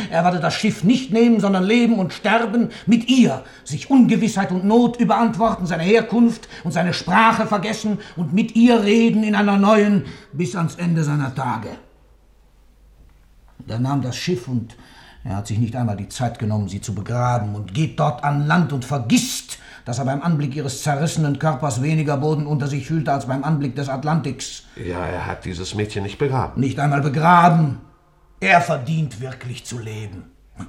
Er werde das Schiff nicht nehmen, sondern leben und sterben mit ihr, sich Ungewissheit und Not überantworten, seine Herkunft und seine Sprache vergessen und mit ihr reden in einer neuen bis ans Ende seiner Tage. Er nahm das Schiff und er hat sich nicht einmal die Zeit genommen, sie zu begraben und geht dort an Land und vergisst, dass er beim Anblick ihres zerrissenen Körpers weniger Boden unter sich fühlte als beim Anblick des Atlantiks. Ja, er hat dieses Mädchen nicht begraben. Nicht einmal begraben. Er verdient wirklich zu leben.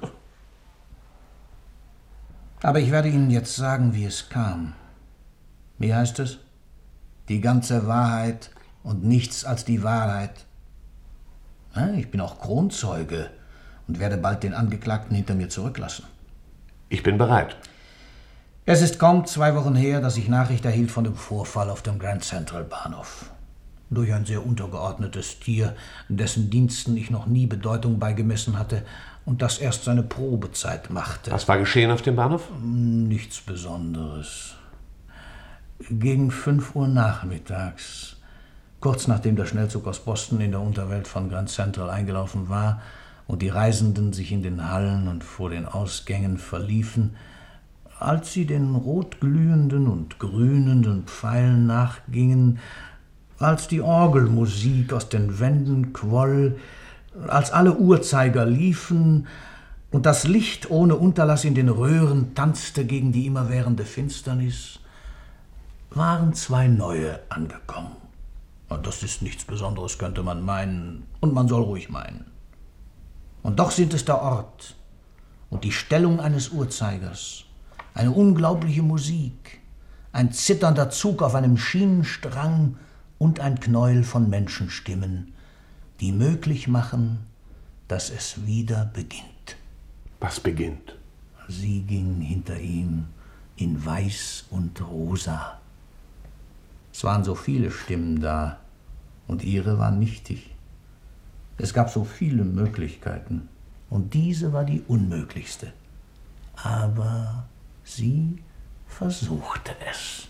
Aber ich werde Ihnen jetzt sagen, wie es kam. Wie heißt es? Die ganze Wahrheit und nichts als die Wahrheit. Ich bin auch Kronzeuge und werde bald den Angeklagten hinter mir zurücklassen. Ich bin bereit. Es ist kaum 2 Wochen her, dass ich Nachricht erhielt von dem Vorfall auf dem Grand Central Bahnhof. Durch ein sehr untergeordnetes Tier, dessen Diensten ich noch nie Bedeutung beigemessen hatte und das erst seine Probezeit machte. Was war geschehen auf dem Bahnhof? Nichts Besonderes. Gegen 5 Uhr nachmittags, kurz nachdem der Schnellzug aus Boston in der Unterwelt von Grand Central eingelaufen war und die Reisenden sich in den Hallen und vor den Ausgängen verliefen, als sie den rotglühenden und grünenden Pfeilen nachgingen, als die Orgelmusik aus den Wänden quoll, als alle Uhrzeiger liefen und das Licht ohne Unterlass in den Röhren tanzte gegen die immerwährende Finsternis, waren 2 neue angekommen. Und das ist nichts Besonderes, könnte man meinen, und man soll ruhig meinen. Und doch sind es der Ort und die Stellung eines Uhrzeigers, eine unglaubliche Musik, ein zitternder Zug auf einem Schienenstrang und ein Knäuel von Menschenstimmen, die möglich machen, dass es wieder beginnt. Was beginnt? Sie ging hinter ihm in Weiß und Rosa. Es waren so viele Stimmen da, und ihre war nichtig. Es gab so viele Möglichkeiten, und diese war die unmöglichste. Aber sie versuchte es.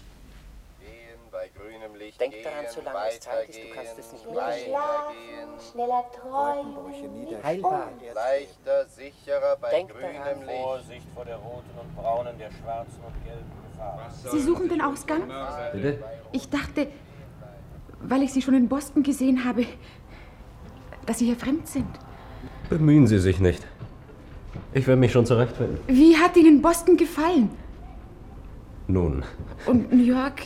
Denk daran, solange es Zeit ist, du kannst es nicht mehr Schlafen, schneller träumen, heilbar. Leichter, sicherer bei Denk grünem daran. Licht. Vorsicht vor der roten und braunen, der schwarzen und gelben Gefahr. Sie suchen den Ausgang? Bitte? Ich dachte, weil ich Sie schon in Boston gesehen habe, dass Sie hier fremd sind. Bemühen Sie sich nicht. Ich will mich schon zurechtfinden. Wie hat Ihnen Boston gefallen? Nun, Und New York?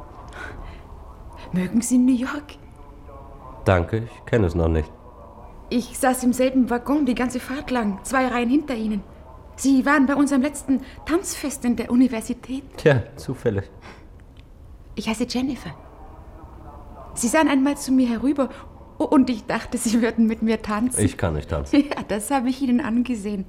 Mögen Sie New York? danke, ich kenne es noch nicht. Ich saß im selben Waggon die ganze Fahrt lang, 2 Reihen hinter Ihnen. Sie waren bei unserem letzten Tanzfest in der Universität. Tja, zufällig. Ich heiße Jennifer. Sie sahen einmal zu mir herüber und ich dachte, Sie würden mit mir tanzen. Ich kann nicht tanzen. Ja, das habe ich Ihnen angesehen.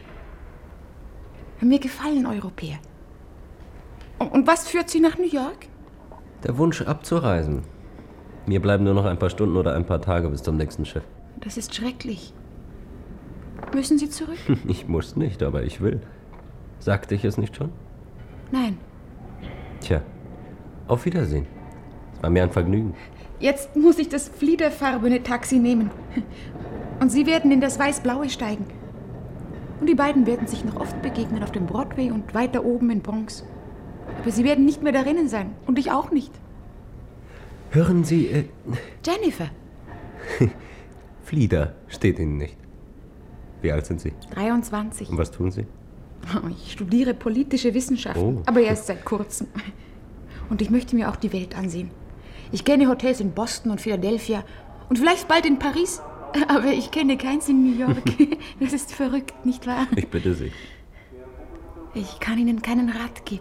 Mir gefallen Europäer. Und was führt Sie nach New York? Der Wunsch abzureisen. Mir bleiben nur noch ein paar Stunden oder ein paar Tage bis zum nächsten Schiff. Das ist schrecklich. Müssen Sie zurück? Ich muss nicht, aber ich will. Sagte ich es nicht schon? Nein. Tja, auf Wiedersehen. Es war mir ein Vergnügen. Jetzt muss ich das fliederfarbene Taxi nehmen. Und Sie werden in das Weiß-Blaue steigen. Und die beiden werden sich noch oft begegnen auf dem Broadway und weiter oben in Bronx. Aber Sie werden nicht mehr darinnen sein. Und ich auch nicht. Hören Sie, Jennifer. Flieder steht Ihnen nicht. Wie alt sind Sie? 23. Und was tun Sie? Ich studiere politische Wissenschaften, Oh. aber erst seit kurzem. Und ich möchte mir auch die Welt ansehen. Ich kenne Hotels in Boston und Philadelphia und vielleicht bald in Paris, aber ich kenne keins in New York. Das ist verrückt, nicht wahr? Ich bitte Sie. Ich kann Ihnen keinen Rat geben.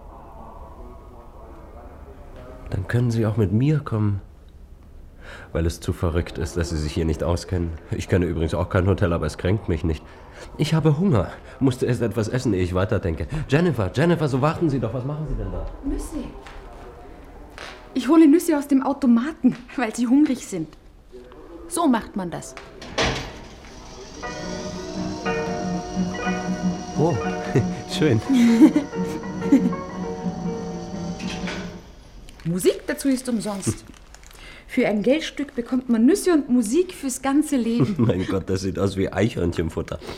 Dann können Sie auch mit mir kommen. Weil es zu verrückt ist, dass Sie sich hier nicht auskennen. Ich kenne übrigens auch kein Hotel, aber es kränkt mich nicht. Ich habe Hunger. Musste erst etwas essen, ehe ich weiterdenke. Jennifer, so warten Sie doch. Was machen Sie denn da? Nüsse. Ich hole Nüsse aus dem Automaten, weil sie hungrig sind. So macht man das. Oh, schön. Musik dazu ist umsonst. Für ein Geldstück bekommt man Nüsse und Musik fürs ganze Leben. Mein Gott, das sieht aus wie Eichhörnchenfutter.